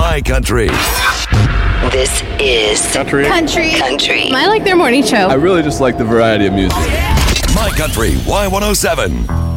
My Country. This is Country. Country. I like their morning show. I really just like the variety of music. My Country Y107.